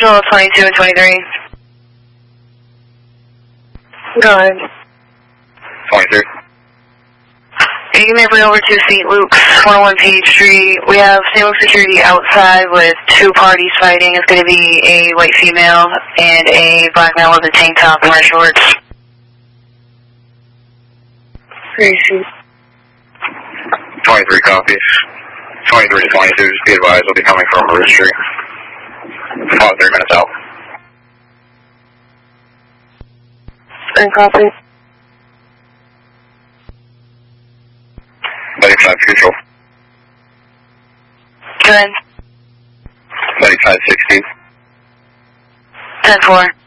visual 22 and 23. Go ahead. 23. You may bring over 2 feet, Luke's 101 Page Street. We have stable security outside with 2 parties fighting. It's going to be a white female and a black male with a tank top and red shorts. Crazy. 23 copies. 23 to 22, just be advised, will be coming from Bruce Street. About 3 minutes out. And copy. 35 Control. Good. 3560. 10-4.